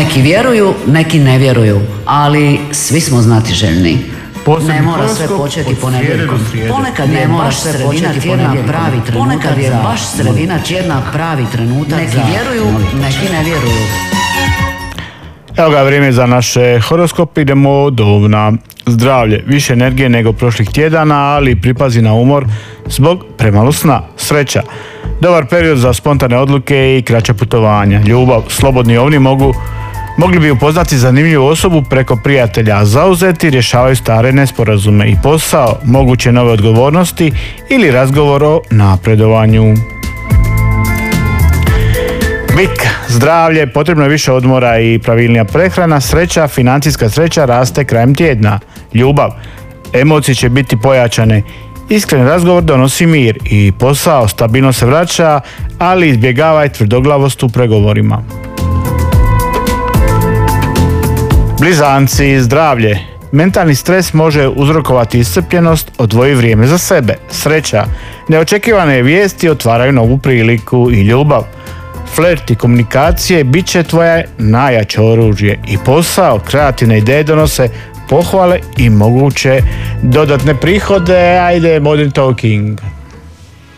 Neki vjeruju, neki ne vjeruju, ali svi smo znatiželjni. Ne mora sve početi ponedjeljkom. Ponekad ne mora sve početi tjedna pravi trenutak. Ponekad je baš sredina tjedna pravi trenutak. Neki vjeruju, neki ne vjeruju. Evo ga vrijeme za naše horoskope. Idemo na zdravlje. Više energije nego prošlih tjedana, ali pripazi na umor zbog premalo sna. Sreća. Dobar period za spontane odluke i kraća putovanja. Ljubav. Slobodni ovni mogli bi upoznati zanimljivu osobu preko prijatelja, a zauzeti rješavaju stare nesporazume i posao, moguće nove odgovornosti ili razgovor o napredovanju. Bik, zdravlje, potrebno je više odmora i pravilnija prehrana. Sreća, financijska sreća raste krajem tjedna. Ljubav, emocije će biti pojačane. Iskren razgovor donosi mir i posao, stabilno se vraća, ali izbjegavaj tvrdoglavost u pregovorima. Blizanci, zdravlje. Mentalni stres može uzrokovati iscrpljenost, odvoji vrijeme za sebe. Sreća, neočekivane vijesti otvaraju novu priliku i ljubav. Flirt i komunikacije bit će tvoje najjače oružje i posao, kreativne ideje donose pohvale i moguće dodatne prihode. Ajde, modern talking.